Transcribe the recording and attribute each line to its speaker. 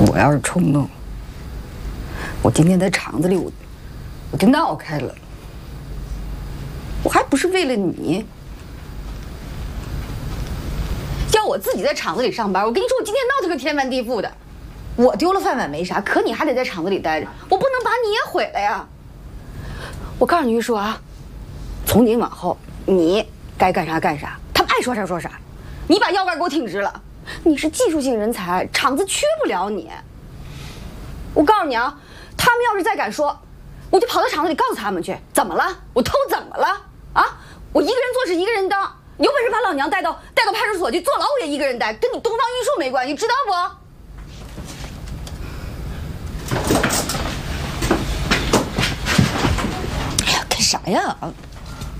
Speaker 1: 我要是冲动，我今天在厂子里我就闹开了，我还不是为了你。要我自己在厂子里上班，我跟你说，我今天闹得个天翻地覆的。我丢了饭碗没啥，可你还得在厂子里待着，我不能把你也毁了呀。我告诉你玉树啊，从今往后你该干啥干啥，他们爱说啥说啥，你把腰杆给我挺直了。你是技术性人才，厂子缺不了你。我告诉你啊，他们要是再敢说，我就跑到厂子里告诉他们去。怎么了？我偷怎么了？啊！我一个人做事一个人当，有本事把老娘带到派出所去坐牢，我也一个人带，跟你东方玉树没关系，知道不？哎呀，干啥呀？